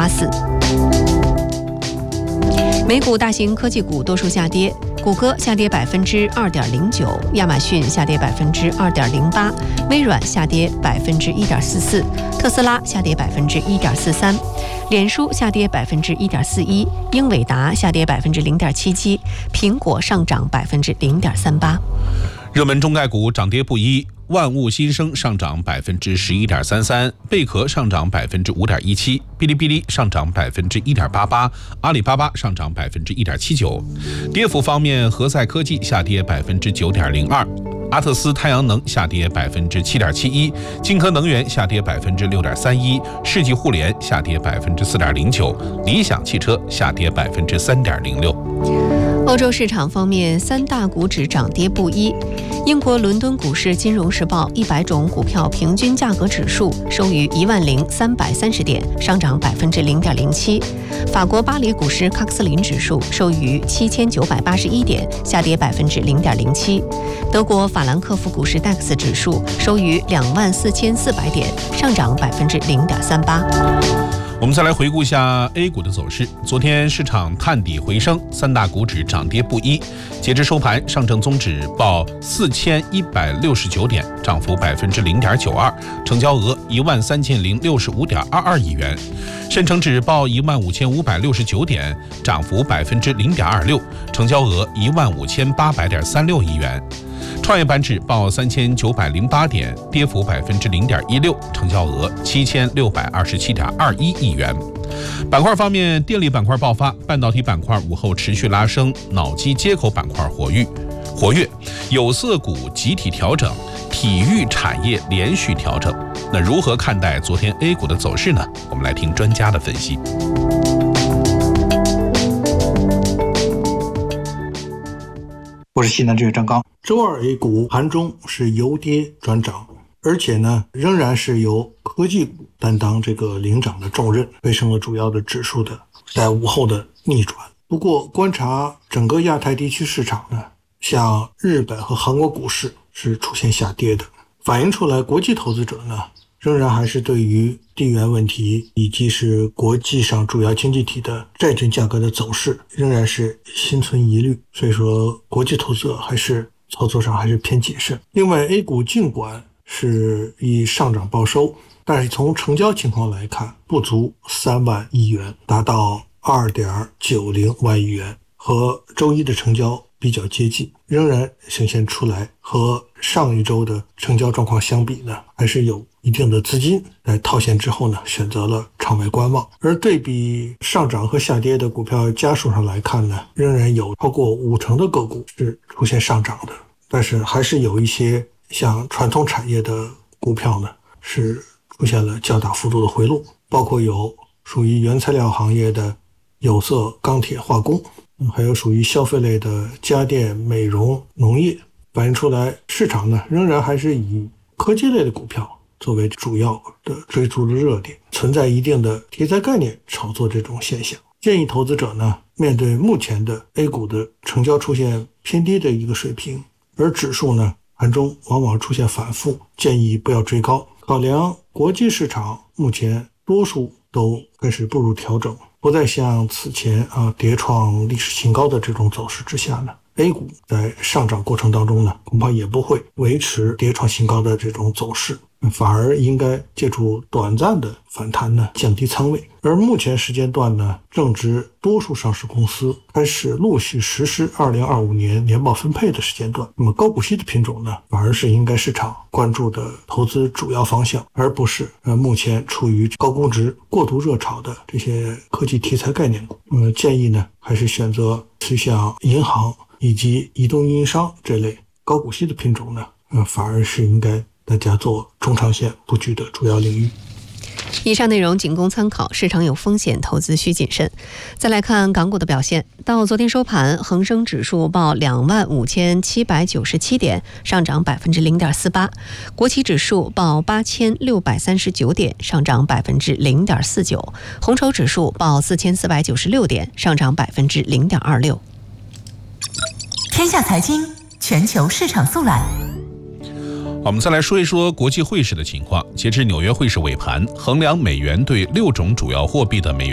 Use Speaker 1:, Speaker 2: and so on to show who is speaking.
Speaker 1: 0.84。美股大型科技股多数下跌，谷歌下跌2.09%，亚马逊下跌2.08%，微软下跌1.44%，特斯拉下跌1.43%，脸书下跌1.41%，英伟达下跌0.77%，苹果上涨0.38%。
Speaker 2: 热门中概股涨跌不一，万物新生上涨11.33%，贝壳上涨5.17%，哔哩哔哩上涨1.88%，阿里巴巴上涨1.79%。跌幅方面，何赛科技下跌9.02%，阿特斯太阳能下跌7.71%，金科能源下跌6.31%，世纪互联下跌4.09%，理想汽车下跌3.06%。
Speaker 1: 欧洲市场方面，三大股指涨跌不一。英国伦敦股市《金融时报》100种股票平均价格指数收于10330点，上涨0.07%。法国巴黎股市喀克斯林指数收于7981点，下跌0.07%。德国法兰克福股市 DAX 指数收于24400点，上涨0.38%。
Speaker 2: 我们再来回顾一下 A 股的走势。昨天市场探底回升，三大股指涨跌不一。截至收盘，上证综指报4169点，涨幅0.92%，成交额13065.22亿元；深成指报15569点，涨幅0.26%，成交额15800.36亿元；创业板指报3908点，跌幅0.16%，成交额7627.21亿元。板块方面，电力板块爆发，半导体板块午后持续拉升，脑机接口板块活跃，有色股集体调整，体育产业连续调整。那如何看待昨天 A 股的走势呢？我们来听专家的分析。
Speaker 3: 我是西南证券张刚。周二 A 股盘中是由跌转涨，而且呢，仍然是由科技股担当这个领涨的重任，推升了主要的指数的在午后的逆转。不过，观察整个亚太地区市场呢，像日本和韩国股市是出现下跌的，反映出来国际投资者呢，仍然还是对于地缘问题以及是国际上主要经济体的债券价格的走势，仍然是心存疑虑。所以说，国际投资者还是操作上还是偏谨慎。另外 A 股尽管是以上涨报收，但是从成交情况来看，不足3万亿元，达到2.90万亿元，和周一的成交比较接近，仍然显现出来和上一周的成交状况相比呢，还是有一定的资金在套现之后呢，选择了场外观望。而对比上涨和下跌的股票家数上来看呢，仍然有超过50%的个股是出现上涨的，但是还是有一些像传统产业的股票呢，是出现了较大幅度的回落，包括有属于原材料行业的有色、钢铁、化工，还有属于消费类的家电、美容、农业，反映出来市场呢，仍然还是以科技类的股票作为主要的追逐的热点，存在一定的题材概念炒作这种现象。建议投资者呢，面对目前的 A 股的成交出现偏低的一个水平，而指数呢盘中往往出现反复，建议不要追高。考量国际市场目前多数都开始步入调整，不再像此前跌创历史新高的这种走势之下呢， A 股在上涨过程当中呢，恐怕也不会维持跌创新高的这种走势，反而应该借助短暂的反弹呢，降低仓位。而目前时间段呢，正值多数上市公司开始陆续实施2025年年报分配的时间段，那么高股息的品种呢，反而是应该市场关注的投资主要方向，而不是目前处于高估值、过度热炒的这些科技题材概念股。建议呢，还是选择像银行以及移动运营商这类高股息的品种呢，反而是应该大家做中长线布局的主要领域。
Speaker 1: 以上内容仅供参考，市场有风险，投资需谨慎。再来看港股的表现，到昨天收盘，恒生指数报25797点，上涨0.48%；国企指数报8639点，上涨0.49%；红筹指数报4496点，上涨0.26%。
Speaker 4: 天下财经全球市场速览。
Speaker 2: 我们再来说一说国际汇市的情况。截至纽约汇市尾盘，衡量美元对6种主要货币的美元